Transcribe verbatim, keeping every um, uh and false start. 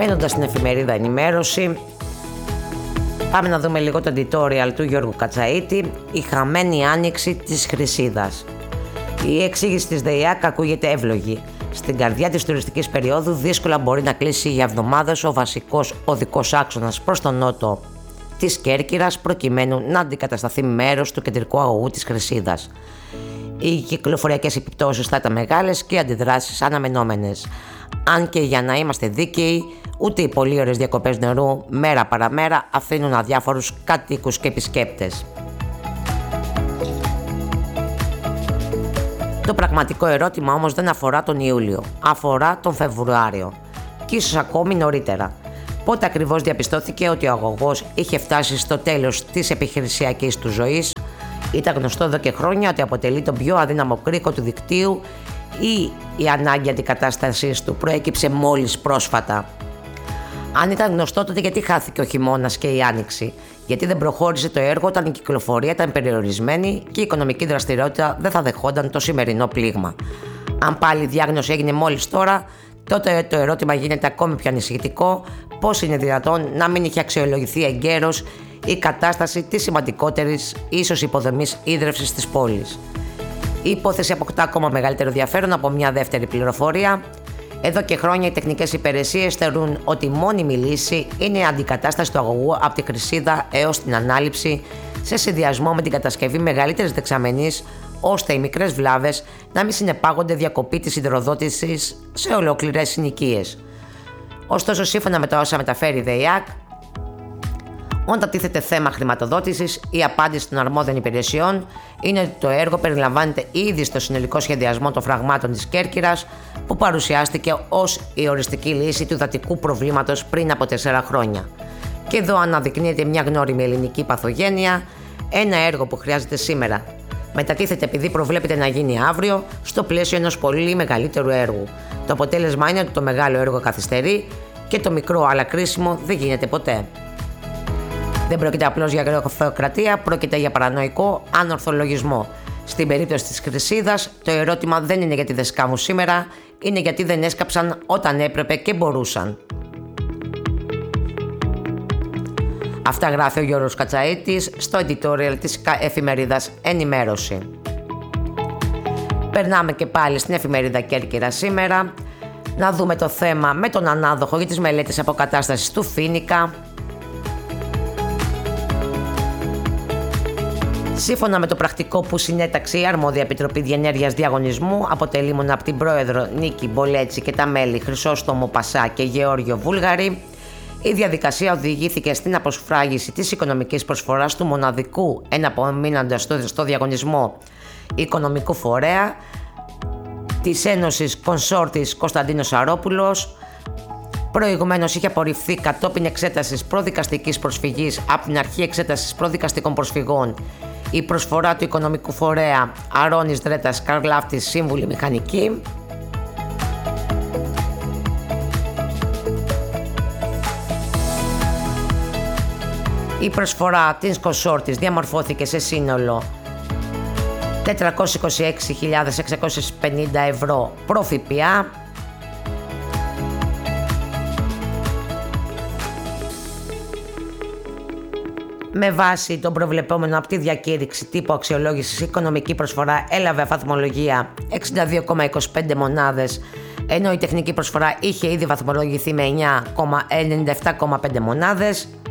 Μένοντας στην εφημερίδα Ενημέρωση, πάμε να δούμε λίγο το editorial του Γιώργου Κατσαίτη, η χαμένη άνοιξη της Χρυσίδας. Η εξήγηση της ΔΕΙΑΚ ακούγεται εύλογη. Στην καρδιά της τουριστικής περίοδου δύσκολα μπορεί να κλείσει για εβδομάδες ο βασικός οδικός άξονας προς τον νότο της Κέρκυρας, προκειμένου να αντικατασταθεί μέρος του κεντρικού αγωγού της Χρυσίδας. Οι κυκλοφοριακές επιπτώσεις θα ήταν μεγάλες και οι αντιδράσεις αναμενόμενες. Αν και για να είμαστε δίκαιοι, ούτε οι πολύ ωραίες διακοπές νερού μέρα παραμέρα αφήνουν αδιάφορους κατοίκους και επισκέπτες. Το πραγματικό ερώτημα όμως δεν αφορά τον Ιούλιο, αφορά τον Φεβρουάριο και ίσως ακόμη νωρίτερα. Πότε ακριβώς διαπιστώθηκε ότι ο αγωγός είχε φτάσει στο τέλος της επιχειρησιακής του ζωής? Ήταν γνωστό εδώ και χρόνια ότι αποτελεί τον πιο αδύναμο κρίκο του δικτύου ή η ανάγκη αντικατάστασης του προέκυψε μόλις πρόσφατα? Αν ήταν γνωστό, τότε γιατί χάθηκε ο χειμώνας και η άνοιξη? Γιατί δεν προχώρησε το έργο όταν η κυκλοφορία ήταν περιορισμένη και η οικονομική δραστηριότητα δεν θα δεχόταν το σημερινό πλήγμα? Αν πάλι η διάγνωση έγινε μόλις τώρα, τότε το ερώτημα γίνεται ακόμη πιο ανησυχητικό: πώς είναι δυνατόν να μην είχε αξιολογηθεί εγκαίρως η κατάσταση της σημαντικότερης ίσως υποδομής ίδρευσης της πόλης? Η υπόθεση αποκτά ακόμα μεγαλύτερο ενδιαφέρον από μια δεύτερη πληροφορία. Εδώ και χρόνια οι τεχνικές υπηρεσίες θεωρούν ότι η μόνιμη λύση είναι η αντικατάσταση του αγωγού από τη Χρυσίδα έως την ανάληψη, σε συνδυασμό με την κατασκευή μεγαλύτερης δεξαμενής, ώστε οι μικρές βλάβες να μην συνεπάγονται διακοπή της υδροδότησης σε ολόκληρες συνοικίες. Ωστόσο, σύμφωνα με τα όσα μεταφέρει η ΔΕΙΑΚ, όταν τίθεται θέμα χρηματοδότησης, η απάντηση των αρμόδιων υπηρεσιών είναι ότι το έργο περιλαμβάνεται ήδη στο συνολικό σχεδιασμό των φραγμάτων της Κέρκυρας, που παρουσιάστηκε ως η οριστική λύση του υδατικού προβλήματος πριν από τέσσερα χρόνια. Και εδώ αναδεικνύεται μια γνώριμη ελληνική παθογένεια, ένα έργο που χρειάζεται σήμερα μετατίθεται επειδή προβλέπεται να γίνει αύριο στο πλαίσιο ενός πολύ μεγαλύτερου έργου. Το αποτέλεσμα είναι ότι το μεγάλο έργο καθυστερεί και το μικρό αλλά κρίσιμο δεν γίνεται ποτέ. Δεν πρόκειται απλώς για γραφειοκρατία, πρόκειται για παρανοϊκό ανορθολογισμό. Στην περίπτωση της Χρυσίδας, το ερώτημα δεν είναι γιατί δεν σκάβουν σήμερα, είναι γιατί δεν έσκαψαν όταν έπρεπε και μπορούσαν. Αυτά γράφει ο Γιώργος Κατσαίτης στο editorial της εφημερίδας Ενημέρωση. Περνάμε και πάλι στην εφημερίδα Κέρκυρα σήμερα, να δούμε το θέμα με τον ανάδοχο για τις μελέτες αποκατάστασης του Φοίνικα. Σύμφωνα με το πρακτικό που συνέταξε η Αρμόδια Επιτροπή Διενέργειας Διαγωνισμού, αποτελούμενη από την πρόεδρο Νίκη Μπολέτση και τα μέλη Χρυσόστομο Πασά και Γεώργιο Βούλγαρη, η διαδικασία οδηγήθηκε στην αποσφράγιση της οικονομικής προσφοράς του μοναδικού εναπομείνοντα στο, στο διαγωνισμό οικονομικού φορέα της Ένωσης Κονσόρτης Κωνσταντίνος Σαρόπουλος. Προηγουμένως είχε απορριφθεί κατόπιν εξέτασης προδικαστικής προσφυγής από την Αρχή Εξέτασης Προδικαστικών Προσφυγών η προσφορά του οικονομικού φορέα Αρώνης Δρέτας Καρλάφτης Σύμβουλη Μηχανική. Η προσφορά της Κονσόρτης διαμορφώθηκε σε σύνολο τετρακόσιες είκοσι έξι χιλιάδες εξακόσιες πενήντα ευρώ προ ΦΠΑ, με βάση τον προβλεπόμενο από τη διακήρυξη τύπου αξιολόγησης οικονομική προσφορά έλαβε βαθμολογία εξήντα δύο κόμμα είκοσι πέντε μονάδες, ενώ η τεχνική προσφορά είχε ήδη βαθμολογηθεί με εννιά κόμμα ενενήντα επτά μονάδες.